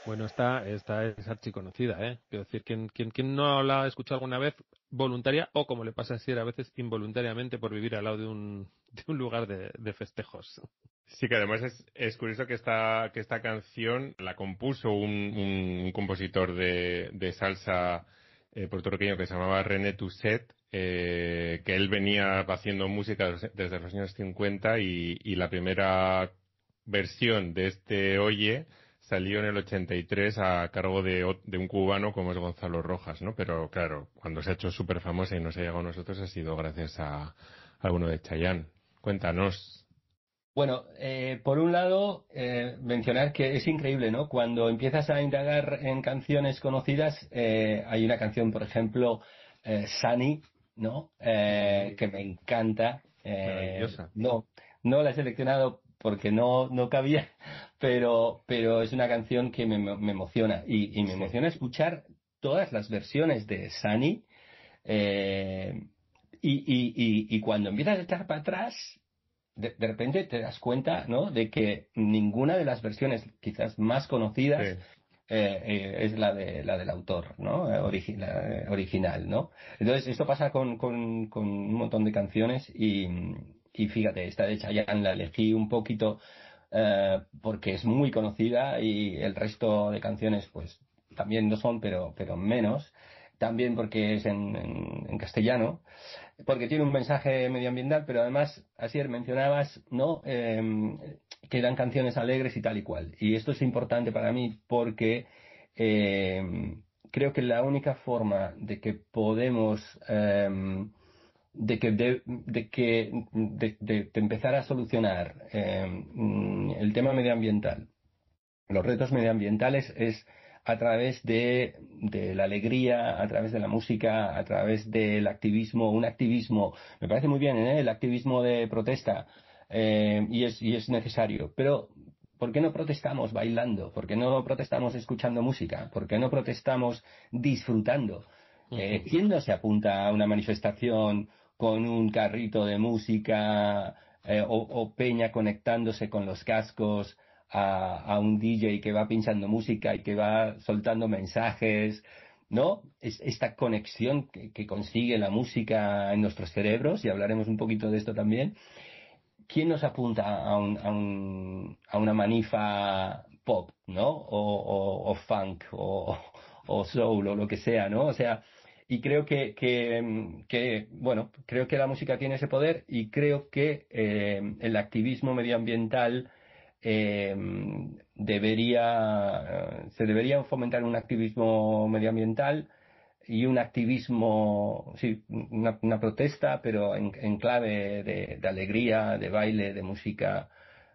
Bueno, esta es archiconocida, ¿eh? Quiero decir, ¿quién no la ha escuchado alguna vez voluntaria o, como le pasa a Sierra, a veces involuntariamente por vivir al lado de un lugar de festejos? Sí, que además es curioso que esta canción la compuso un compositor de salsa puertorriqueño que se llamaba René Toussaint, que él venía haciendo música desde los años 50 y la primera versión de este Oye salió en el 83 a cargo de un cubano como es Gonzalo Rojas, ¿no? Pero claro, cuando se ha hecho súper famosa y nos ha llegado a nosotros ha sido gracias a alguno de Chayanne. Cuéntanos. Bueno, por un lado, mencionar que es increíble, ¿no? Cuando empiezas a indagar en canciones conocidas, hay una canción, por ejemplo, Sunny, ¿no? Sí, Que me encanta. maravillosa. No la he seleccionado porque no cabía, pero es una canción que me emociona. Y me Sí. emociona escuchar todas las versiones de Sunny. eh, y cuando empiezas a echar para atrás de repente te das cuenta, ¿no? De que ninguna de las versiones quizás más conocidas Sí. es la del autor, ¿no? Original, ¿no? Entonces, esto pasa con un montón de canciones y fíjate, esta de Chayanne la elegí un poquito porque es muy conocida y el resto de canciones, pues, también lo son, pero menos. También porque es en castellano porque tiene un mensaje medioambiental, pero además, ayer mencionabas, ¿no? Que eran canciones alegres y tal y cual. Y esto es importante para mí porque creo que la única forma de que podemos, de empezar a solucionar el tema medioambiental, los retos medioambientales es a través de la alegría, a través de la música, a través del activismo, un activismo, me parece muy bien, ¿eh? El activismo de protesta, y es necesario, pero ¿por qué no protestamos bailando? ¿Por qué no protestamos escuchando música? ¿Por qué no protestamos disfrutando? Ujú. ¿Quién no se apunta a una manifestación con un carrito de música o peña conectándose con los cascos a un DJ que va pinchando música y que va soltando mensajes, ¿no? Esta conexión que consigue la música en nuestros cerebros, y hablaremos un poquito de esto también. ¿Quién nos apunta a una manifa pop, ¿no? O funk, o soul, o lo que sea, ¿no? O sea, y creo bueno, creo que la música tiene ese poder y creo que el activismo medioambiental eh, se debería fomentar un activismo medioambiental y un activismo, sí, una protesta, pero en clave de alegría, de baile, de música.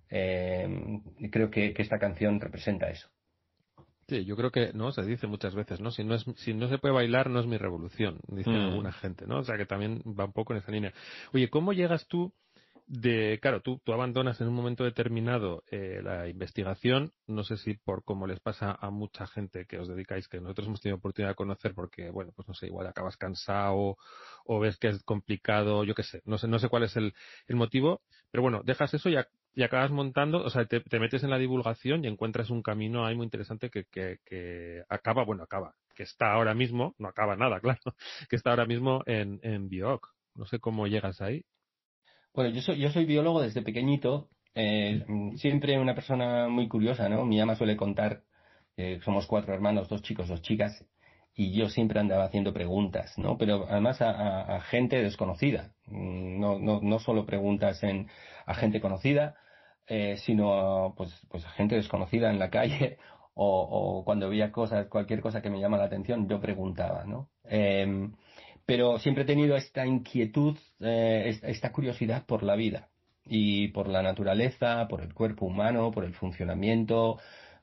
Y creo que esta canción representa eso. Sí, yo creo que, ¿no? Se dice muchas veces, ¿no? Si no se puede bailar, no es mi revolución, dice alguna Mm. gente, ¿no? O sea que también va un poco en esa línea. Oye, ¿cómo llegas tú claro, tú abandonas en un momento determinado la investigación, no sé si por como les pasa a mucha gente que os dedicáis, que nosotros hemos tenido oportunidad de conocer porque, bueno, pues no sé, igual acabas cansado o ves que es complicado, yo qué sé, no sé cuál es el motivo, pero bueno, dejas eso y acabas montando, o sea, te metes en la divulgación y encuentras un camino ahí muy interesante que acaba, bueno, acaba, que está ahora mismo, no acaba nada, claro, que está ahora mismo en Bioc. No sé cómo llegas ahí. Bueno, yo soy biólogo desde pequeñito, siempre una persona muy curiosa, ¿no? Mi ama suele contar, somos cuatro hermanos, dos chicos, dos chicas, y yo siempre andaba haciendo preguntas, ¿no? Pero además a gente desconocida, no solo preguntas a gente conocida, sino pues a gente desconocida en la calle o cuando veía cosas, cualquier cosa que me llama la atención, yo preguntaba, ¿no? Pero siempre he tenido esta inquietud, esta curiosidad por la vida y por la naturaleza, por el cuerpo humano, por el funcionamiento,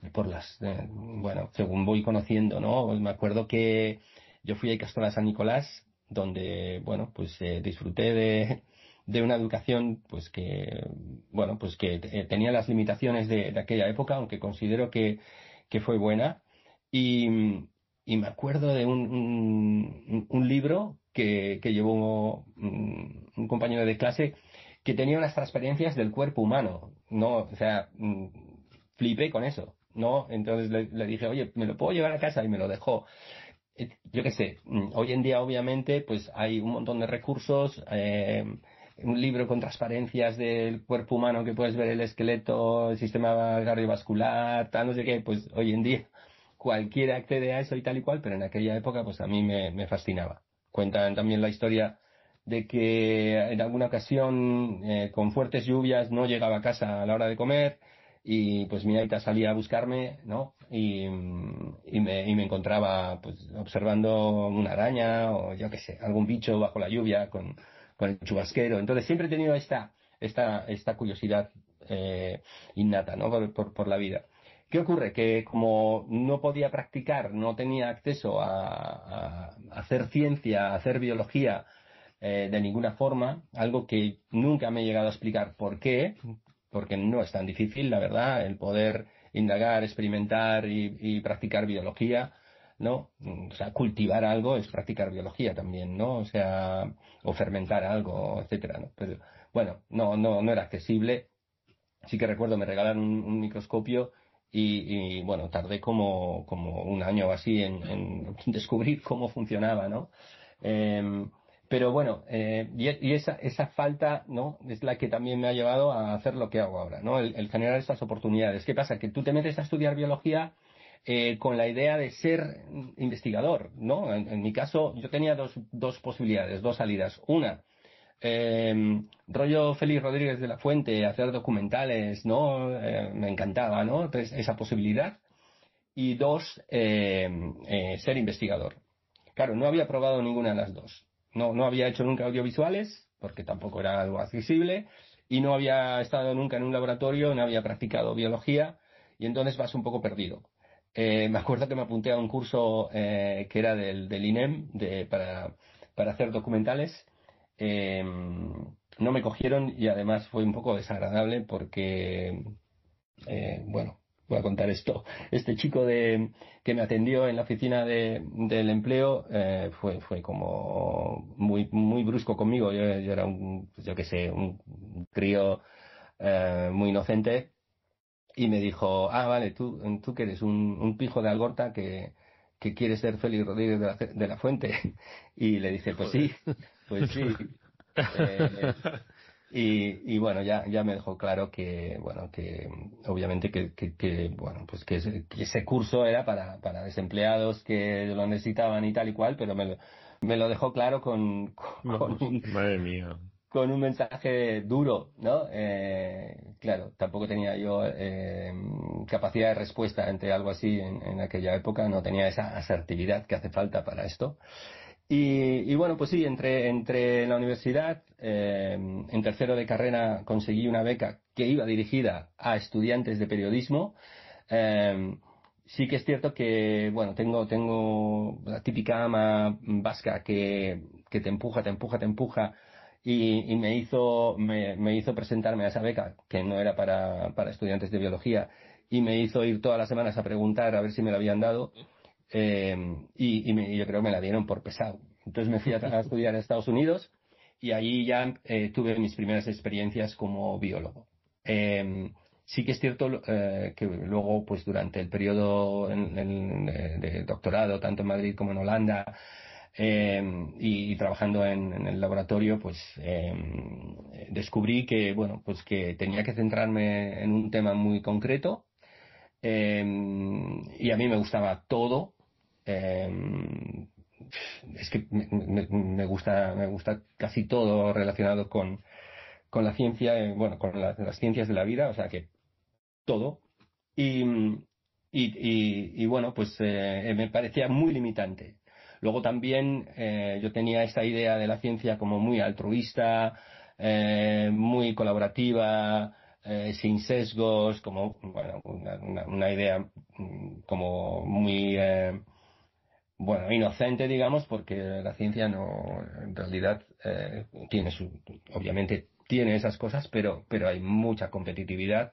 bueno, según voy conociendo, ¿no? Me acuerdo que yo fui a Ikastola San Nicolás, donde, bueno, pues disfruté de una educación, pues bueno, pues que tenía las limitaciones de aquella época, aunque considero que fue buena. Y, y me acuerdo de un libro que llevó un compañero de clase que tenía unas transparencias del cuerpo humano, ¿no? O sea, flipé con eso, ¿no? Entonces le dije, oye, ¿me lo puedo llevar a casa? Y me lo dejó. Yo qué sé, hoy en día obviamente pues hay un montón de recursos, un libro con transparencias del cuerpo humano que puedes ver el esqueleto, el sistema cardiovascular, tal, no sé qué, pues hoy en día cualquiera accede a eso y tal y cual, pero en aquella época pues a mí me fascinaba. Cuentan también la historia de que en alguna ocasión con fuertes lluvias no llegaba a casa a la hora de comer y pues mi aita salía a buscarme, ¿no? Y me encontraba pues observando una araña o yo qué sé, algún bicho bajo la lluvia con el chubasquero. Entonces siempre he tenido esta curiosidad innata, ¿no? Por la vida. ¿Qué ocurre? Que como no podía practicar, no tenía acceso a hacer ciencia, a hacer biología de ninguna forma, algo que nunca me he llegado a explicar por qué, porque no es tan difícil, la verdad, el poder indagar, experimentar y practicar biología, ¿no? O sea, cultivar algo es practicar biología también, ¿no? O sea, o fermentar algo, etcétera, ¿no? Pero bueno, no era accesible. Sí que recuerdo, me regalaron un microscopio bueno, tardé como un año o así en descubrir cómo funcionaba, ¿no? Em, pero bueno, y esa falta, ¿no? Es la que también me ha llevado a hacer lo que hago ahora, ¿no? El generar estas oportunidades. ¿Qué pasa? Que tú te metes a estudiar biología con la idea de ser investigador, ¿no? En mi caso, yo tenía dos posibilidades, dos salidas. Una, rollo Félix Rodríguez de la Fuente, hacer documentales, ¿no? Me encantaba, ¿no? Entonces, esa posibilidad. Y dos, ser investigador. Claro, no había probado ninguna de las dos. No había hecho nunca audiovisuales, porque tampoco era algo accesible, y no había estado nunca en un laboratorio, no había practicado biología, y entonces vas un poco perdido. Me acuerdo que me apunté a un curso que era del INEM para hacer documentales. No me cogieron y además fue un poco desagradable porque bueno, voy a contar esto. Este chico que me atendió en la oficina del empleo fue como muy brusco conmigo. Yo era pues yo qué sé, un crío muy inocente y me dijo, vale, tú que eres un pijo de Algorta que quieres ser Félix Rodríguez de la Fuente. Y le dije, Joder. pues sí. Eh, y bueno, ya me dejó claro que, bueno, que obviamente bueno, pues que ese curso era para desempleados que lo necesitaban y tal y cual, pero me lo dejó claro con Vamos. Madre mía. con un mensaje duro, ¿no? Claro, tampoco tenía yo capacidad de respuesta ante algo así en aquella época, no tenía esa asertividad que hace falta para esto. Y bueno, pues sí, entré en la universidad, en tercero de carrera conseguí una beca que iba dirigida a estudiantes de periodismo. Sí que es cierto que, bueno, tengo la típica ama vasca que te empuja, te empuja, te empuja y me hizo presentarme a esa beca, que no era para estudiantes de biología, y me hizo ir todas las semanas a preguntar a ver si me la habían dado. Yo creo que me la dieron por pesado. Entonces me fui a estudiar a Estados Unidos y ahí ya tuve mis primeras experiencias como biólogo. Sí que es cierto que luego, pues durante el periodo de doctorado, tanto en Madrid como en Holanda, y trabajando en el laboratorio, pues descubrí que, bueno, pues que tenía que centrarme en un tema muy concreto. Y a mí me gustaba todo. Eh, es que me gusta casi todo relacionado con la ciencia, bueno, con las ciencias de la vida, o sea que todo. Y, bueno, pues me parecía muy limitante. Luego también yo tenía esta idea de la ciencia como muy altruista, muy colaborativa, sin sesgos, como bueno, una idea como muy bueno, inocente, digamos, porque la ciencia no, en realidad obviamente tiene esas cosas, pero hay mucha competitividad.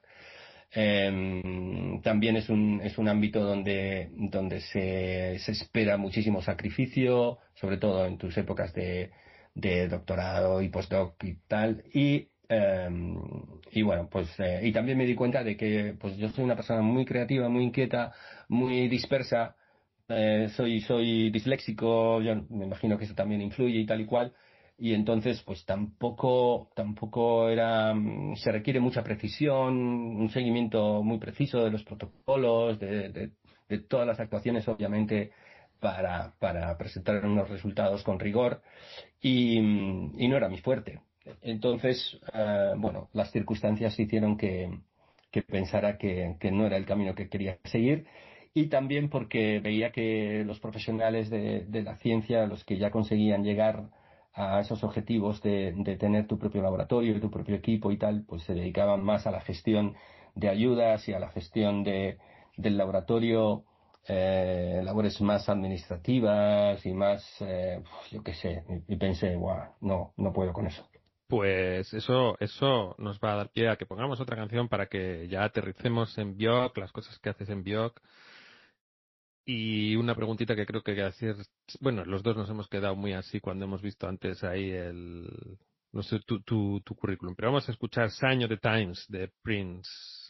También es un ámbito donde se espera muchísimo sacrificio, sobre todo en tus épocas de doctorado y postdoc y tal. Eh, y bueno, pues y también me di cuenta de que pues yo soy una persona muy creativa, muy inquieta, muy dispersa. Soy disléxico, yo me imagino que eso también influye y tal y cual. Y entonces, pues tampoco era, se requiere mucha precisión, un seguimiento muy preciso de los protocolos, de todas las actuaciones, obviamente, para presentar unos resultados con rigor y no era mi fuerte. Entonces, bueno, las circunstancias hicieron que pensara que no era el camino que quería seguir y también porque veía que los profesionales de la ciencia, los que ya conseguían llegar a esos objetivos de tener tu propio laboratorio, tu propio equipo y tal, pues se dedicaban más a la gestión de ayudas y a la gestión del laboratorio, labores más administrativas y más, yo qué sé, y pensé, guau, no puedo con eso. Pues eso nos va a dar pie a que pongamos otra canción para que ya aterricemos en Björk, las cosas que haces en Björk. Y una preguntita que creo que hay que hacer, bueno, los dos nos hemos quedado muy así cuando hemos visto antes ahí no sé, tu currículum, pero vamos a escuchar Sign of the Times de Prince.